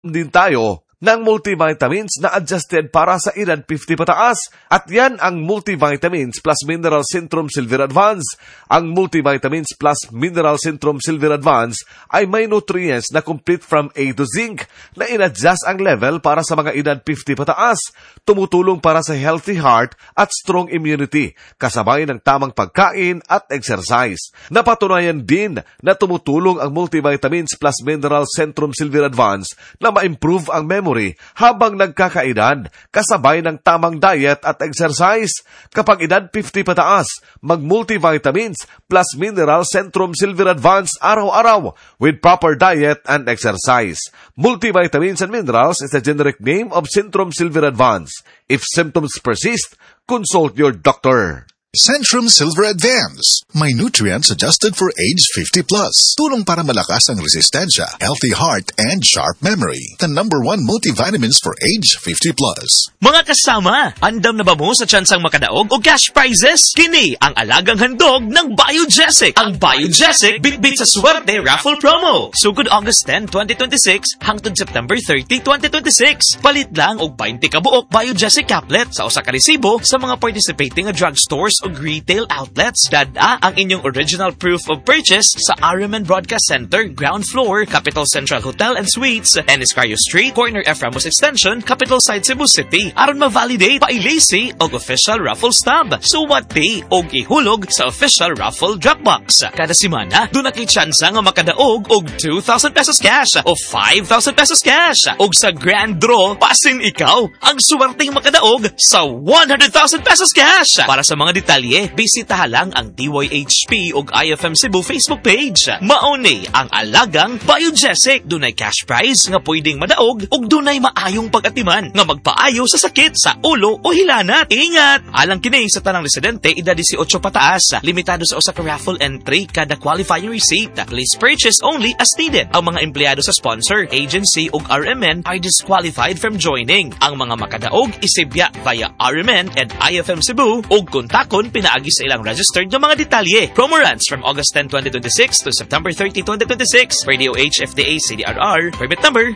din tayo ng multivitamins na adjusted para sa edad 50 pataas. At yan ang Multivitamins Plus Mineral Centrum Silver Advance. Ang Multivitamins Plus Mineral Centrum Silver Advance ay may nutrients na complete from A to Zinc na in-adjust ang level para sa mga edad 50 pataas. Tumutulong para sa healthy heart at strong immunity, kasabay ng tamang pagkain at exercise. Napatunayan din na tumutulong ang Multivitamins Plus Mineral Centrum Silver Advance na ma-improve ang memory habang nagkakaedad, kasabay ng tamang diet at exercise. Kapag edad 50 pataas, mag-Multivitamins Plus Mineral Centrum Silver Advance araw-araw with proper diet and exercise. Multivitamins and Minerals is the generic name of Centrum Silver Advance. If symptoms persist, consult your doctor. Centrum Silver Advance. May nutrients adjusted for age 50 plus. Tulong para malakas ang resistensya, healthy heart, and sharp memory. The #1 multivitamins for age 50 plus. Mga kasama, andam na ba mo sa tsansang makadaog o cash prizes? Kini ang alagang handog ng Biogesic. Ang Biogesic bitbit sa swerte raffle promo. Sugod August 10, 2026 hangtod September 30, 2026. Palit lang og 20 ka buok Biogesic caplet sa usa ka resibo sa mga participating drugstores o retail outlets. Dada ang inyong original proof of purchase sa RMN Broadcast Center, ground floor, Capital Central Hotel and Suites, Eniscario Street, corner F. Ramos Extension, Capital Side, Cebu City. Aron ma-validate, pailisi og official raffle stub. Suwati og ihulog sa official raffle dropbox. Kada semana, doon kay tsansa nga makadaog og 2,000 pesos cash o 5,000 pesos cash. Og sa grand draw, pasin ikaw ang suwerteng makadaog sa 100,000 pesos cash. Para sa mga detalye, bisitaha lang ang DYHP ug IFM Cebu Facebook page. Mauni ang alagang Biogesic. Dunay cash prize nga pwedeng madaog ug dunay maayong pag-atiman nga magpaayo sa sakit sa ulo o hilanat. Ingat! Alang kini sa tanang residente edad 18 pataas. Limitado sa usa ka raffle entry kada qualifying receipt. Please purchase only as needed. Ang mga empleyado sa sponsor, agency ug RMN are disqualified from joining. Ang mga makadaog isibya via RMN and IFM Cebu ug kontakon pinaagi sa ilang registered ng mga detalye. Promo runs from August 10, 2026 to September 30, 2026. Radio H FDA CDRR permit number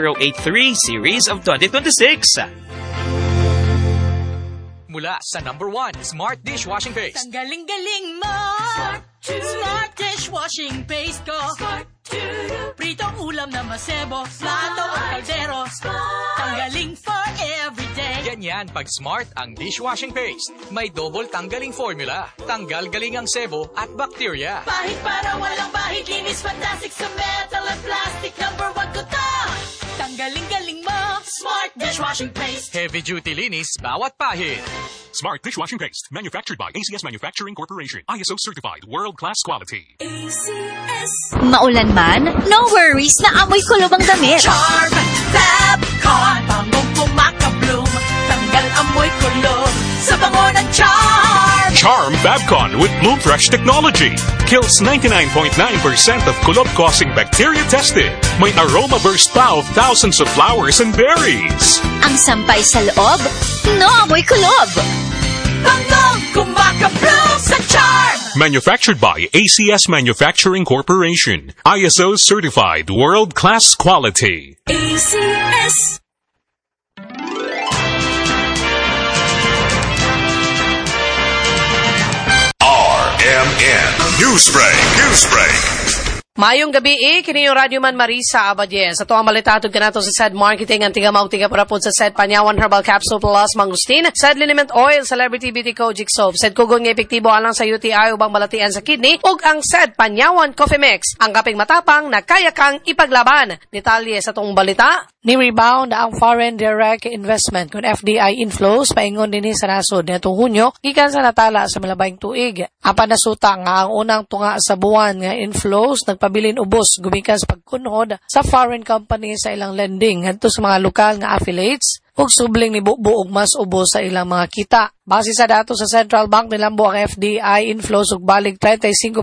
1083 series of 2026. Mula sa #1 Smart Dishwashing Paste. Ang galing-galing mo! Smart Dishwashing Paste ko! Pritong ulam na masebo, plato o kaldero. Tanggaling for everyday. Ganyan pag Smart ang dishwashing paste. May double tanggaling formula. Tanggal galing ang sebo at bacteria. Pahit para walang bahid, linis fantastic sa metal at plastic. #1 ko to! Tanggaling-galing mo! Smart Dishwashing Paste. Heavy duty linis bawat pahid. Smart Dishwashing Paste, manufactured by ACS Manufacturing Corporation. ISO certified, world-class quality. ACS. Maulan man, no worries na amoy kulob ang damit. Charm Fabcon, bangong pumakabloom. Tanggal amoy kulob sa bango ng Charm. Charm Fabcon with Bloom Fresh technology. Kills 99.9% of kulob-causing bacteria tested. May aroma burst pa of thousands of flowers and berries. Ang sampay sa loob, no amoy kulob. Bangong kumakabloom sa Charm. Manufactured by ACS Manufacturing Corporation. ISO certified, world-class quality. ACS. RMN Newsbreak. Mayong gabi kini yung Radyo Man Marisa Abadien. Sa tuwang malitatod ka nato sa SED Marketing ang tiga para po sa SED Panyawan Herbal Capsule Plus Mangustin, SED Liniment Oil, Celebrity Beauty Kojic Soap, SED Kugon nga epektibo alang sa UTI ubang balatian sa kidney, ug ang SED Panyawan Coffee Mix, ang kaping matapang na kaya kang ipaglaban. Detalye sa tong balita. Ni-rebound ang foreign direct investment kung FDI inflows paingon din sa nasod netong Hunyo gikan sa natala sa malabayng tuig. Apan nasuta nga ang unang tunga sa buwan nga inflows nagpabilin ubos gumikan sa pagkunhod sa foreign companies sa ilang lending ngadto sa mga lokal nga affiliates. ug subling ni buog mas ubos sa ilang mga kita. Base sa datos sa Central Bank, nilambo ang FDI inflows ug balik 35.1%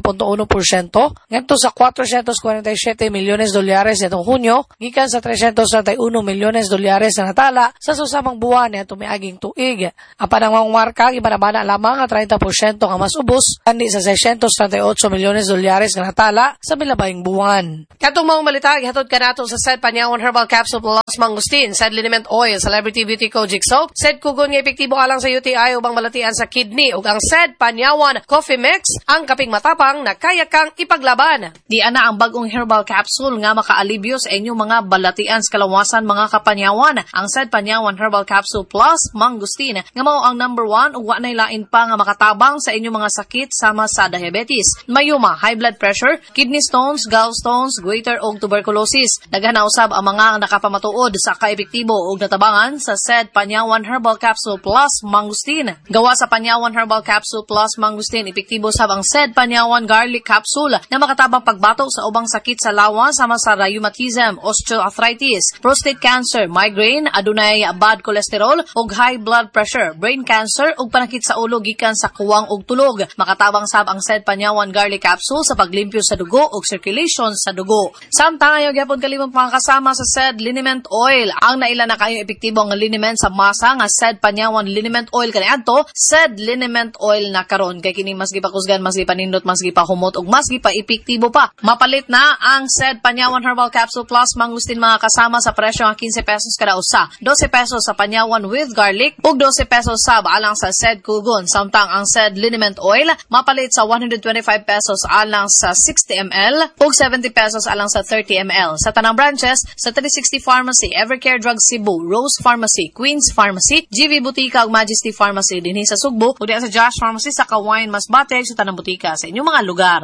ngadto sa $447 milyones nitong Hunyo gikan sa $331 milyones sa natala sa susamang buwan niadtong miaging tuig. Apan ang mga marka gibanabana lamang nga 30% nga mas ubos kandi sa $638 milyones nga natala sa milabayng buwan. Katong mga balita gihatod kanato sa Said Panyawan Herbal Capsule Plus Mangustin, Said Liniment Oil, Celebrity Beauty Kojic Soap, Said Kugon nga epektibo alang sa UTI ubang malatian sa kidney ug ang Said Panyawan Coffee Mix ang kaping matapang na kaya kang ipaglaban. Di ana ang bagong herbal capsule nga makaalibyo sa inyong mga balatian sa kalawasan mga kapanyawan. Ang Said Panyawan Herbal Capsule Plus Mangustin nga mao ang number 1 ug wa nay lain pa nga makatabang sa inyong mga sakit sama sa diabetes, mayuma, high blood pressure, kidney stones, gallstones, goiter ug tuberculosis. Daghan na usab ang mga nakapamatuod sa kaepektibo ug natabangan sa Said Panyawan Herbal Capsule Plus Mangustin. Gawa sa Panyawan Herbal Capsule Plus Mangustin, epektibo sab ang Said Panyawan Garlic Capsule na makatabang pagbatok sa ubang sakit sa lawas sama sa rheumatism, osteoarthritis, prostate cancer, migraine, adunay bad cholesterol ug high blood pressure, brain cancer ug panakit sa ulo gikan sa kuwang ug tulog. Makatabang sab ang Said Panyawan Garlic Capsule sa paglimpyo sa dugo ug circulation sa dugo. Samtang ayo gyapon kalimong pangkasama sa Said Liniment Oil, ang naila na kayo epektibo nga liniment sa masa nga Said Panyawan Liniment Oil kaniadto Said Liniment Oil na karon kay kini mas gipakusgan, mas gipanindot, mas gipahumot ug mas gipaepektibo pa. Mapalit na ang Said Panyawan Herbal Capsule Plus Mangustin mga kasama sa presyo nga 15 pesos kada usa, 12 pesos sa Panyawan with garlic ug 12 pesos sab alang sa Said Kugon. Samtang ang Said Liniment Oil mapalit sa 125 pesos alang sa 60 ml ug 70 pesos alang sa 30 ml sa tanang branches sa 360 Pharmacy, Evercare Drug Cebu, Rose Pharmacy, Queens Pharmacy, GV Butika ug Majesty Pharmacy dinhi sa Sugbo ug sa Josh Pharmacy sa Kawayan Masbate sa tanang butika sa inyong mga lugar.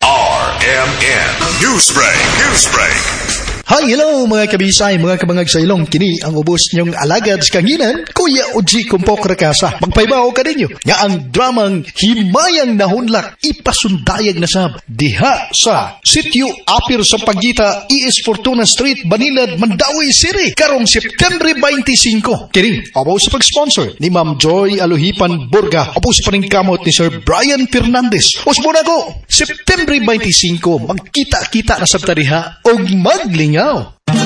RMN Newsbreak. Hi, hello mga kabisay, mga kabangag sa ilong. Kini ang ubos niyong alagad sa kanginan, Kuya Oji Kumpok Rakasa. Magpaibaw ka ninyo nga ang dramang Himayang Nahunlak ipasundayag na sab diha sa Sitio Apir sa Pagita, ES Fortuna Street, Banilad, Mandawi City, karong September 25. Kini, opo sa pag-sponsor ni Ma'am Joy Aluhipan Burga, opo sa paningkamot ni Sir Brian Fernandez. Usmuna ko, September 25, magkita-kita na sab ta diha og magling.